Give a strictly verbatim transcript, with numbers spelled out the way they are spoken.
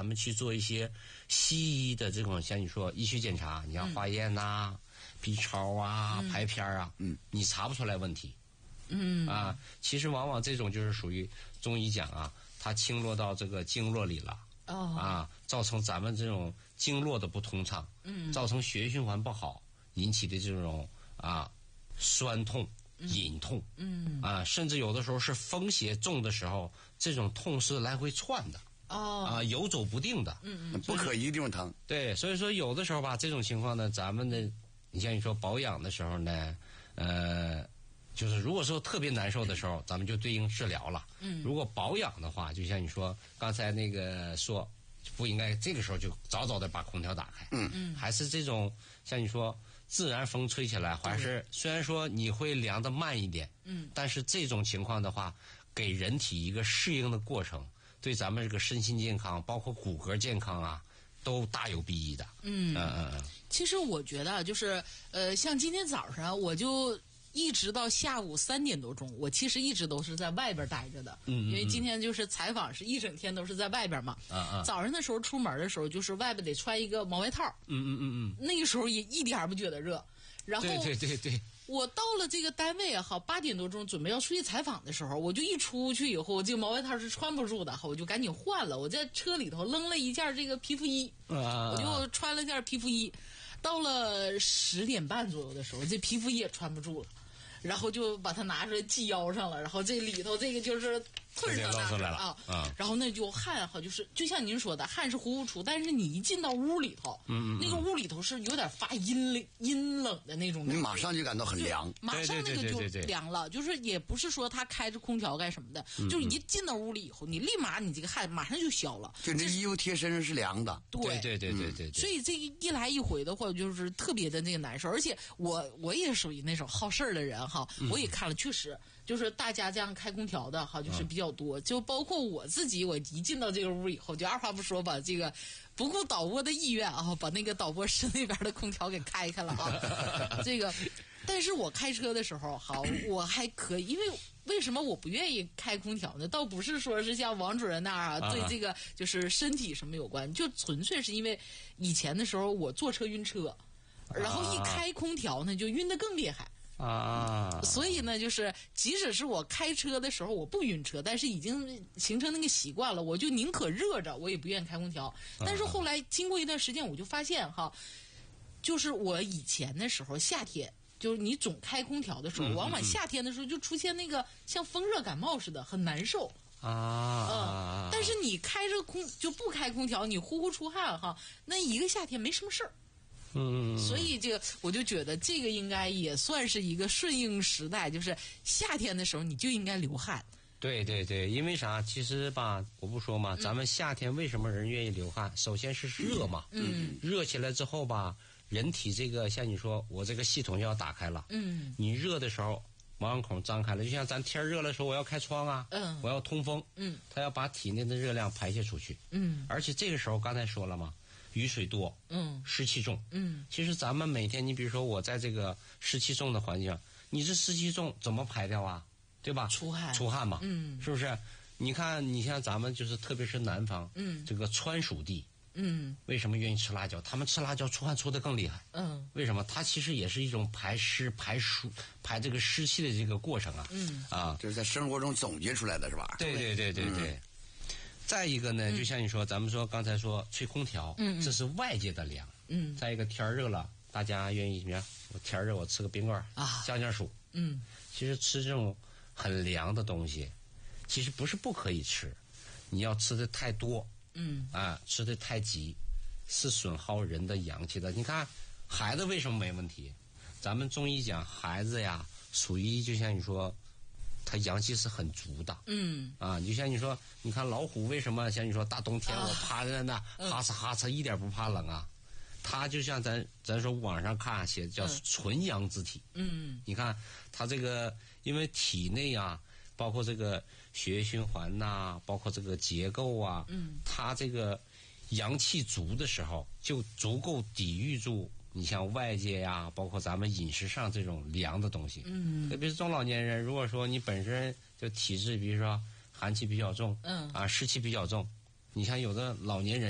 咱们去做一些西医的这种像你说医学检查，你像化验呐、啊、B 超啊、嗯、排片啊，嗯，你查不出来问题。嗯啊，其实往往这种就是属于中医讲啊，它侵入到这个经络里了。哦啊，造成咱们这种经络的不通畅，嗯，造成血液循环不好引起的这种啊酸痛、隐痛，嗯啊，甚至有的时候是风邪重的时候，这种痛是来回窜的，哦啊，游走不定的， 嗯嗯，不可一个地方疼。 对，所以说有的时候吧，这种情况呢，咱们的，你像你说保养的时候呢，呃。就是如果说特别难受的时候，咱们就对应治疗了。嗯，如果保养的话，就像你说刚才那个说，不应该这个时候就早早的把空调打开。嗯嗯，还是这种像你说自然风吹起来，还是虽然说你会凉得慢一点，嗯，但是这种情况的话，给人体一个适应的过程，对咱们这个身心健康，包括骨骼健康啊，都大有裨益的。 嗯嗯嗯嗯。其实我觉得就是呃，像今天早上我就。一直到下午三点多钟，我其实一直都是在外边待着的，嗯，因为今天就是采访是一整天都是在外边嘛，啊啊，早上的时候出门的时候，就是外边得穿一个毛外套，嗯嗯嗯嗯，那个时候也一点不觉得热，然后对对对对， 我到了这个单位也好，八点多钟准备要出去采访的时候，我就一出去以后，这个毛外套是穿不住的，我就赶紧换了，我在车里头扔了一件这个皮肤衣，啊，我就穿了件皮肤衣，到了十点半左右的时候，这皮肤衣也穿不住了。然后就把它拿出来系腰上了，然后这里头这个就是腿上拿出来了啊，啊，然后那就汗哈，就是就像您说的，汗是呼呼出，但是你一进到屋里头，嗯嗯，那个屋里头是有点发阴冷阴冷的那种感觉， 你马上就感到很凉， 马上那个就凉了，就是也不是说他开着空调干什么的，嗯、就是一进到屋里以后，你立马你这个汗马上就消了， 就这衣服贴身上是凉的， 对对对对对对， 所以这一来一回的话，就是特别的那个难受，而且我我也属于那种好事儿的人哈，我也看了，确实就是大家这样开空调的哈，就是比较多，就包括我自己，我一进到这个屋以后，就二话不说把这个不顾导播的意愿啊，把那个导播室那边的空调给开开了啊。这个，但是我开车的时候，好，我还可以，因为为什么我不愿意开空调呢？倒不是说是像王主任那儿啊，对这个就是身体什么有关，就纯粹是因为以前的时候我坐车晕车，然后一开空调呢，就晕得更厉害。啊，所以呢，就是即使是我开车的时候我不晕车，但是已经形成那个习惯了，我就宁可热着，我也不愿意开空调。但是后来经过一段时间，我就发现哈，就是我以前的时候夏天，就是你总开空调的时候，嗯、往往夏天的时候就出现那个像风热感冒似的，很难受。啊，嗯，但是你开着空就不开空调，你呼呼出汗哈，那一个夏天没什么事儿。嗯，所以这个我就觉得这个应该也算是一个顺应时代，就是夏天的时候你就应该流汗。 对对对，因为啥？其实吧，我不说嘛，咱们夏天为什么人愿意流汗？首先是热嘛，嗯，热起来之后吧，人体这个像你说，我这个系统要打开了，嗯，你热的时候毛孔孔张开了，就像咱天热的时候，我要开窗啊，嗯，我要通风，嗯，它要把体内的热量排泄出去，嗯，而且这个时候刚才说了嘛。雨水多，嗯，湿气重，嗯，其实咱们每天，你比如说我在这个湿气重的环境，你这湿气重怎么排掉啊？对吧？ 出汗， 出汗嘛，嗯，是不是？你看，你像咱们就是特别是南方，嗯，这个川蜀地，嗯，为什么愿意吃辣椒？他们吃辣椒出汗出得更厉害，嗯，为什么？它其实也是一种排湿、排疏、排这个湿气的这个过程啊，嗯，啊， 就是在生活中总结出来的是吧？ 对对对对对。嗯再一个呢，就像你说，咱们说刚才说吹空调，嗯，这是外界的凉，嗯。再一个天热了，大家愿意什么呀？我天热我吃个冰棍啊，降降暑，嗯。其实吃这种很凉的东西，其实不是不可以吃，你要吃的太多，嗯，啊，吃的太急，是损耗人的阳气的。你看孩子为什么没问题？咱们中医讲孩子呀，属于就像你说。它阳气是很足的，嗯，啊，就像你说，你看老虎为什么像你说大冬天我趴在那哈嚓哈嚓一点不怕冷啊？它就像咱咱说网上看写的叫纯阳之体，嗯，你看它这个因为体内啊，包括这个血液循环呐、啊，包括这个结构啊，嗯，它这个阳气足的时候，就足够抵御住。你像外界呀，包括咱们饮食上这种凉的东西，嗯，特别是中老年人，如果说你本身就体质，比如说寒气比较重，嗯，啊，湿气比较重，你像有的老年人。